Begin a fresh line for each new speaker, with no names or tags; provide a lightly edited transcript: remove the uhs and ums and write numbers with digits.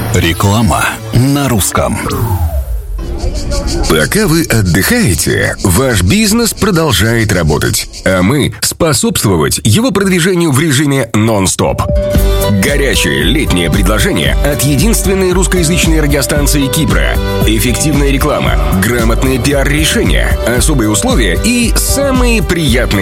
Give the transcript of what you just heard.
Реклама на русском.
Пока вы отдыхаете, ваш бизнес продолжает работать, а мы способствовать его продвижению в режиме нон-стоп. Горячее летнее предложение от единственной русскоязычной радиостанции Кипра. Эффективная реклама, грамотные пиар-решения, особые условия и самые приятные